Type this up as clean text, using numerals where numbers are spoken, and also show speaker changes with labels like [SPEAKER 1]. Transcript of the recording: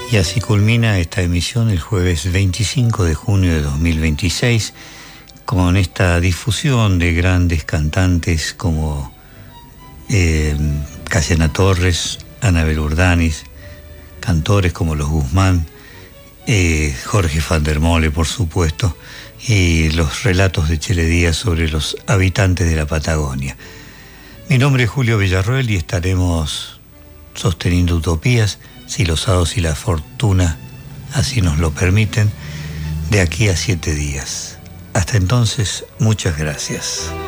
[SPEAKER 1] Y así culmina esta emisión el jueves 25 de junio de 2026 con esta difusión de grandes cantantes como Casiana Torres, Anabel Urdanis, cantores como Los Guzmán, Jorge van der Mole, por supuesto, y los relatos de Chele Díaz sobre los habitantes de la Patagonia. Mi nombre es Julio Villarroel y estaremos sosteniendo utopías, si los hados y la fortuna así nos lo permiten, de aquí a 7 días. Hasta entonces, muchas gracias.